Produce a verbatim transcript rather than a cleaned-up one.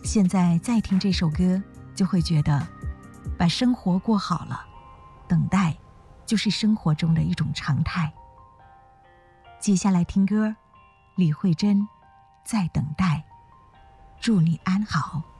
现在再听这首歌，就会觉得把生活过好了，等待就是生活中的一种常态。接下来听歌，李慧珍，在等待，祝你安好。